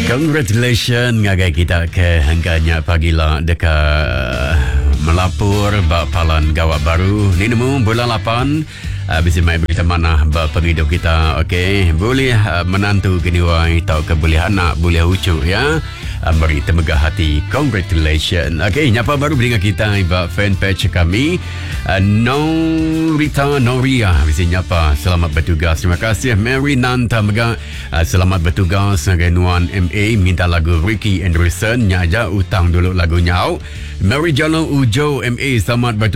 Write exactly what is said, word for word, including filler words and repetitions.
Congratulations ngagai kita ke hangkanya pagilah dekat melapor bak palan gawat baru ni nemu bulan lapan. Uh, bisa main berita mana penghidup kita. Okey, boleh uh, menantu kini wai tahu ke boleh anak boleh ucuk ya. Uh, beri temegah hati. Congratulations. Okey, nyapa baru dengan kita ibak fanpage kami. Uh, Norita Noria bisa nyapa. Selamat bertugas. Terima kasih Mary Nanta mega. Uh, selamat bertugas dengan Nuan M A minta lagu Ricky Anderson nyaja utang dulu lagu nyau. Mary Jalong Ujo M A selamat bertugas.